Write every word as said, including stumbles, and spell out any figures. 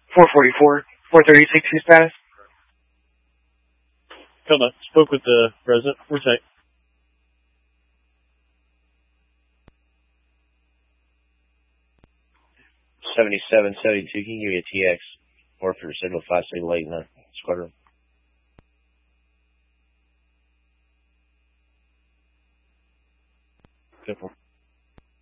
four forty-four, four thirty-six, your status? Come on, spoke with the president. We're tight. seventy-seven seventy-two, can you give me a T X? Or for signal five signal eight in the squadron. Careful.